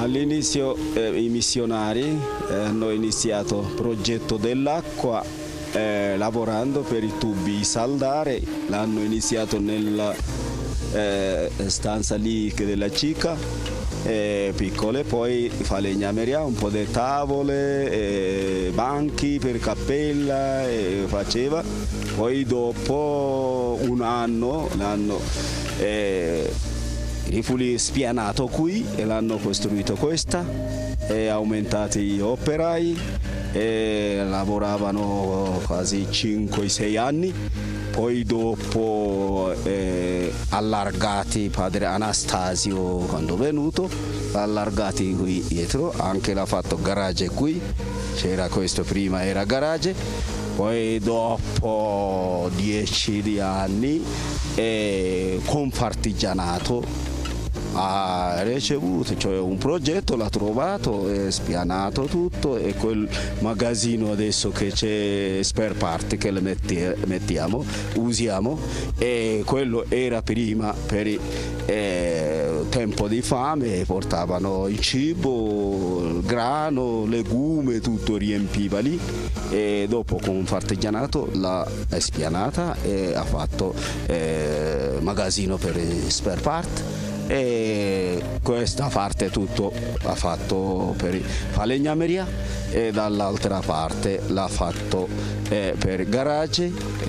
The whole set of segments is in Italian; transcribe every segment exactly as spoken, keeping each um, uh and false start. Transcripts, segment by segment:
All'inizio eh, i missionari eh, hanno iniziato il progetto dell'acqua eh, lavorando per i tubi saldare, l'hanno iniziato nella eh, stanza lì della Cica, eh, piccole, poi falegnameria, un po' di tavole, eh, banchi per cappella, eh, faceva, poi dopo un anno l'hanno eh, rifuli spianato qui e l'hanno costruito questa e aumentati gli operai e lavoravano quasi cinque sei anni, poi dopo eh, allargati padre Anastasio quando è venuto, allargati qui dietro, anche l'ha fatto garage qui, c'era questo prima era garage, poi dopo dieci anni eh, Confartigianato ha ricevuto, cioè un progetto l'ha trovato, è spianato tutto e quel magazzino adesso che c'è spare part che le mettiamo, usiamo e quello era prima per il eh, tempo di fame, portavano il cibo, il grano, legume, tutto riempiva lì e dopo con Confartigianato l'ha spianata e ha fatto eh, magazzino per spare part. E questa parte tutto ha fatto per falegnameria e dall'altra parte l'ha fatto eh, per garage,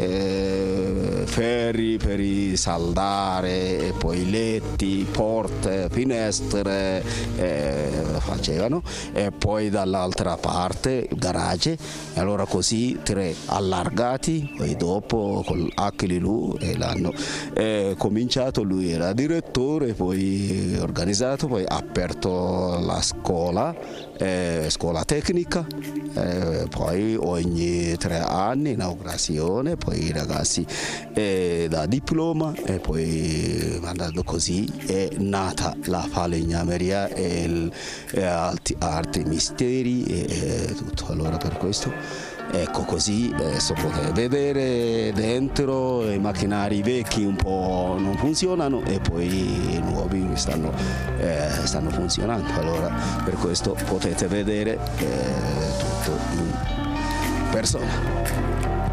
eh, ferri per i saldare e poi letti, porte, finestre eh, facevano e poi dall'altra parte garage e allora così tre allargati, poi dopo con Achille e l'hanno eh, cominciato, lui era direttore, poi organizzato, poi ha aperto la scuola, eh, scuola tecnica, eh, poi ogni tre anni inaugurazione, poi i ragazzi eh, da diploma e poi andando così è nata la falegnameria e, il, e altri, altri misteri e, e tutto. Allora per questo ecco così adesso potete vedere dentro i macchinari vecchi un po' non funzionano e poi i nuovi stanno, eh, stanno funzionando, allora per questo potete vedere eh, tutto in persona.